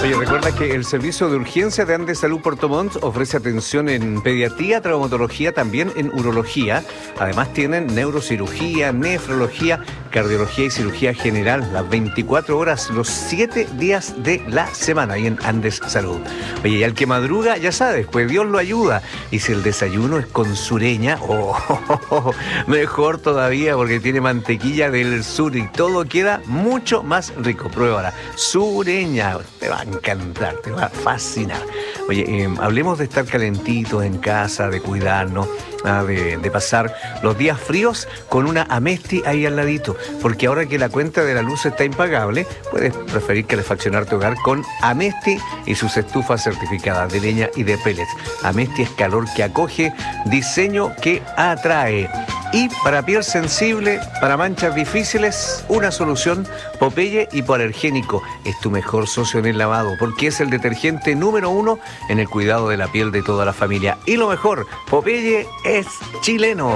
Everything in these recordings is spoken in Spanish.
Oye, recuerda que el servicio de urgencia de Andes Salud Puerto Montt ofrece atención en pediatría, traumatología, también en urología. Además tienen neurocirugía, nefrología, cardiología y cirugía general las 24 horas, los 7 días de la semana ahí en Andes Salud. Oye, y al que madruga, ya sabes, pues Dios lo ayuda. Y si el desayuno es con sureña, mejor todavía porque tiene mantequilla del sur y todo queda mucho más rico. Pruébala. Sureña, te va a encantar, te va a fascinar. Oye, hablemos de estar calentitos en casa, de cuidarnos, de pasar los días fríos con una Amesti ahí al ladito, porque ahora que la cuenta de la luz está impagable, puedes preferir calefaccionar tu hogar con Amesti y sus estufas certificadas de leña y de pellets. Amesti es calor que acoge, diseño que atrae. Y para piel sensible, para manchas difíciles, una solución, Popeye hipoalergénico. Es tu mejor socio en el lavado, porque es el detergente número 1 en el cuidado de la piel de toda la familia. Y lo mejor, Popeye es chileno.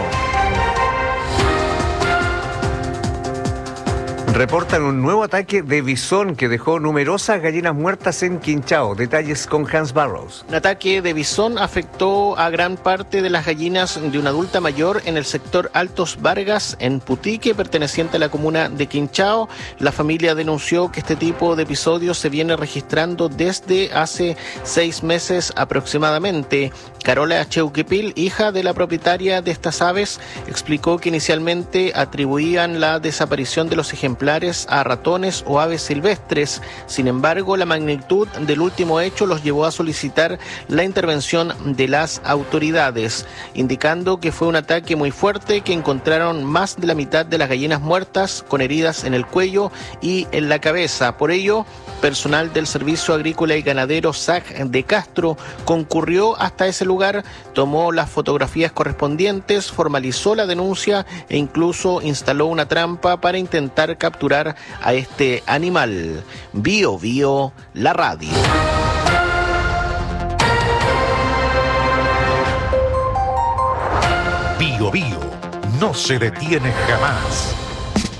Reportan un nuevo ataque de bisón que dejó numerosas gallinas muertas en Quinchao. Detalles con Hans Barrows. Un ataque de bisón afectó a gran parte de las gallinas de una adulta mayor en el sector Altos Vargas, en Putique, perteneciente a la comuna de Quinchao. La familia denunció que este tipo de episodios se viene registrando desde hace 6 meses aproximadamente. Carola Cheuquipil, hija de la propietaria de estas aves, explicó que inicialmente atribuían la desaparición de los ejemplares a ratones o aves silvestres. Sin embargo, la magnitud del último hecho los llevó a solicitar la intervención de las autoridades, indicando que fue un ataque muy fuerte, que encontraron más de la mitad de las gallinas muertas con heridas en el cuello y en la cabeza. Por ello, personal del Servicio Agrícola y Ganadero SAC de Castro concurrió hasta ese lugar, tomó las fotografías correspondientes, formalizó la denuncia e incluso instaló una trampa para intentar capturar a este animal. Bio Bio, la radio. Bio Bio no se detiene jamás.